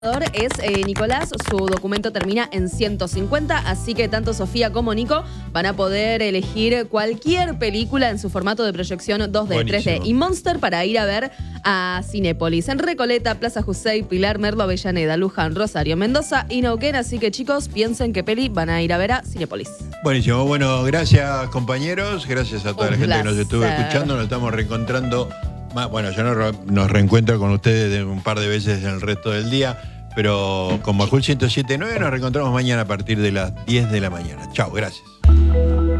Es Nicolás, su documento termina en 150, así que tanto Sofía como Nico van a poder elegir cualquier película en su formato de proyección 2D, Buenísimo. 3D y Monster para ir a ver a Cinépolis, en Recoleta, Plaza Jusey, Pilar, Merlo, Avellaneda, Luján, Rosario, Mendoza y Neuquén, así que chicos, piensen qué peli van a ir a ver a Cinépolis. Buenísimo, bueno, gracias compañeros, gracias a toda la gente que nos estuvo escuchando, nos estamos reencontrando. Bueno, yo nos reencuentro con ustedes un par de veces en el resto del día, pero con Majul 107.9 nos reencontramos mañana a partir de las 10 de la mañana. Chao, gracias.